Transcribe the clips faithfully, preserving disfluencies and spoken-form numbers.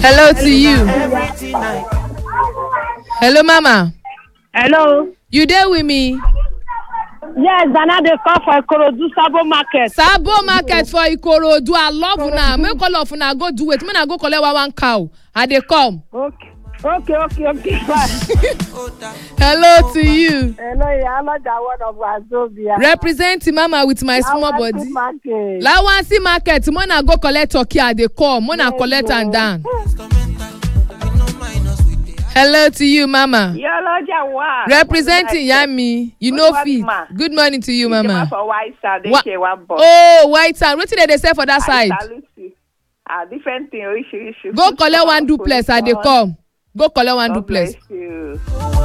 Hello to you. Hello, Mama. Hello. You there with me? Yes, Dana dey call for Ikorodu Sabo Market. Sabo Market for Ikorodu. I love una. Make all of una go do it. Me na go collect one, one cow. I dey come. Okay. Okay, okay, okay. Bye. Hello to you. Hello, Iyaloja one of Wazobia. Representing Mama with my small body. Lawansi Market. Mo na go collect turkey. I dey come. Mo na collect and down. Hello to you, Mama. Iyaloja one. Representing Yami. You know fit. Good morning to you, Mama. For White Sand, Wa- they one box. Oh, White Sand. Wetin dey dey sell for that side? Ah, different thing. Oríṣiríṣi. Go collect one duplex. I dey come. Go collect one God duplex. bless you.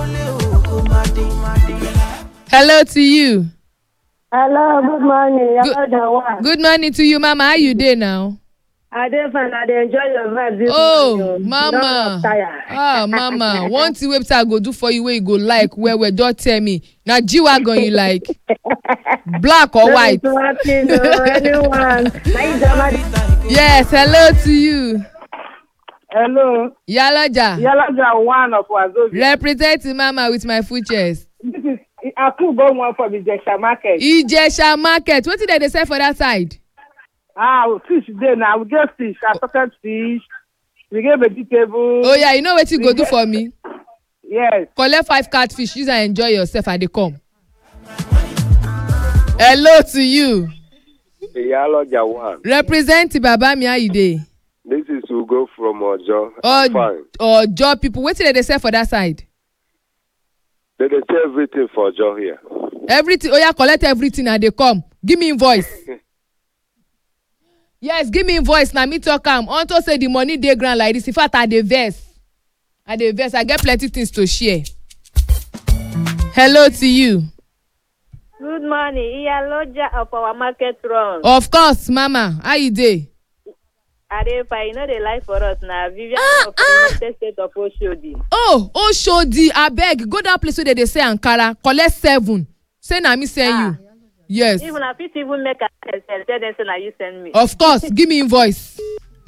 Hello to you. Hello, good morning. Good- Iyaloja one. Good morning to you, Mama. How you dey now? I dey fine. I dey enjoy your vibe this Oh, morning. Mama. Don't tire. Ah, Mama. One thing wey I go do for you wey you go like well well. Just tell me. Na G-Wagon you like? Black or white? No, anyone. Yes. Hello to you. Hello. Yaloja. Iyaloja one of Wazobia. Representing Mama with my full chest. This is Akubo one for the Ijesha Market. Ijesha Market. Wetin dey dey sell for that side? Ah, fish there now. We get fish, assorted fish. We get vegetable. Oh yeah, you know wetin you go do for me? Yes. Collect five catfish. Use and enjoy yourself. I dey come. Hello to you. Iyaloja one. Representing Baba mi, how you dey? This is Ugo from Ojo. Oh, Fine. Ojo people. Wetin dey dey sell for that side? They dey sell everything for Ojo here. Everything. Oh yeah, collect everything. I dey come. Give me invoice. Yes, give me invoice. Na me talk am. Unto say the money dey ground like this. In fact, I dey vex. I dey vex. I get plenty things to share. Hello to you. Good morning. Iyaloja of our market run. Of course, Mama. How you dey? Arepa, you know they lie for us now. Vivian Ah, of the United States of Oshodi. Oh, Oshodi, abeg, go that place where they dey say Ankara, collect seven. Say na me send Ah. you. Yes. Even if it even make a tell tell them say na you send me. Of course, give me invoice.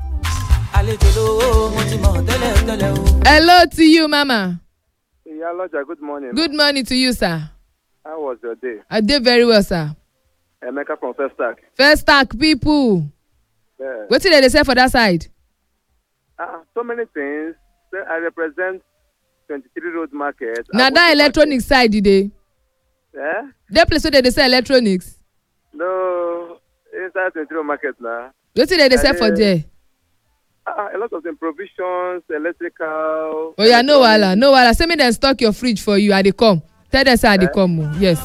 Hello to you, Mama. Iyaloja, good morning. Good morning to you, sir. How was your day? I did very well, sir. Emeka from First Stack. First stack people. Yeah. Wetin dey dey say for that side? Ah, so many things. Say I represent twenty-three Road Market. Na that electronics side you dey. Yeah? That place where they dey sell electronics. No, inside twenty-three Road Market now. Wetin dey dey sell for Uh, there? Ah, a lot of them provisions, electrical. Oh yeah, no wahala, no wahala. Say me dem stock your fridge for you. I dey come. Tell them say I dey come. Oh. Yes.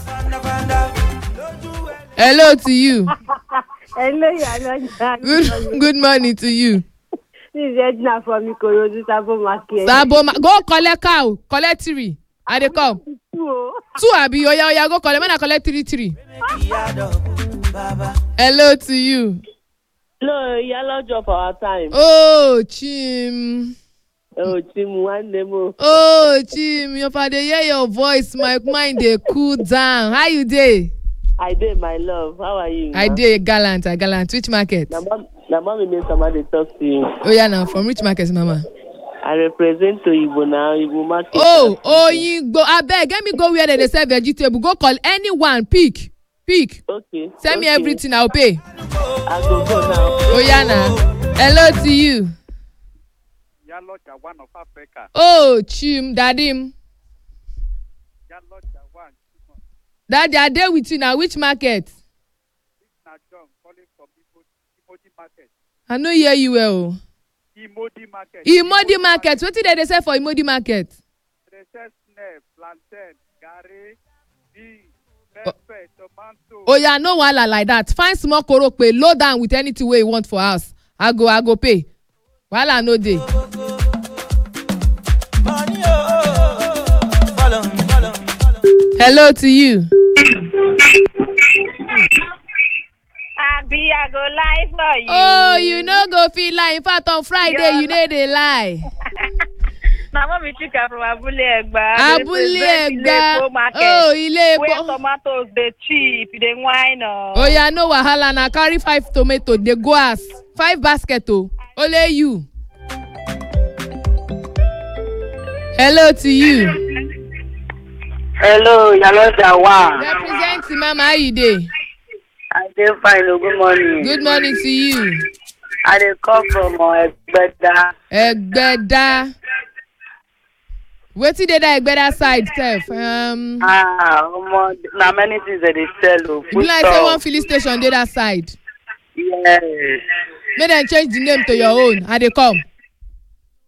Hello to you. Hello, Iyaloja. Good, good morning to you. This is Edna from Ikorodu Sabo Market. Sabo ma go collect cow, collect three. I dey come. Two abi oya oya go collect. When I collect three three. Hello to you. Hello, Iyaloja for our time. Oh Chim. Oh, Tim, one demo. Oh Chim, if I dey hear your voice, my mind dey cool down. How you dey? I did, my love. How are you? I dey gallant, I gallant. Which market? Na mom, na mommy make somebody talk to you. Oh yeah, now from which market, Mama? I represent to Igbo now, Igbo market. Oh, oh, you go. Abeg, let me go where they dey sell vegetable. Go call anyone. Pick, pick. Okay. Send me okay. everything. I'll pay. I go go now. Oh yeah, now. Hello to you. Iyaloja one of Africa. Oh, Chim, Dadim. Iyaloja one. Daddy, I dey with you now. Which market? This na John calling from Imodi Market. I no hear you well. Imodi Market. Imodi market. Wetin dey dey sell for Imodi market? They sell snail, plantain, garri, beans, pepper, tomato. Oh yeah, no wahala like that. Find small korope, load down with anything wey you want for house. I go, I go pay. Wahala no dey. Hello to you. Abi, I go lie for you. Oh, you no go fit lie. In fact, on Friday, Yeah. you no dey lie. Na mommy Chika from Abule Egba. Abule Egba. Oh, Ile Where Epo. tomatoes dey cheap, dey wine. Oh yeah, no wahala. Na carry five tomato. Dey go as five basket o. Only you. Hello to you. Hello, Yaloda Wa. Represent Mama, how you dey? I dey fine. Oh, good morning. Good morning to you. I dey come from uh, Egbeda. Egbeda. Wetin dey that Egbeda side sef? Um, Ah, um, na many things that they sell. Oh, e be like say one filling station dey that side. Yes. Make dem change the name to your own. I dey come.